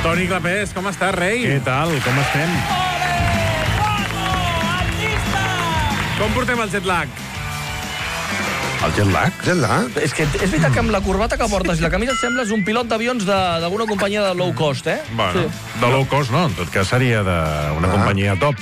Toni Clapés, com estàs, rei? Què tal? Com estem? Com portem el jet lag? El jet lag? Jet lag? És que és veritat que amb la corbata que portes i la camisa et sembles un pilot d'avions d'alguna companyia de low cost, eh? Bueno, de low cost no, en tot cas seria d'una companyia top.